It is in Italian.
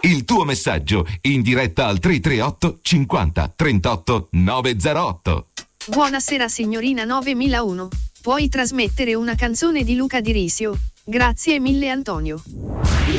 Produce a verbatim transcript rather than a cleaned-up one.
Il tuo messaggio in diretta al tre tre otto cinquanta trentotto novecentootto. Buonasera signorina novemilauno. Puoi trasmettere una canzone di Luca Di Risio? Grazie mille Antonio.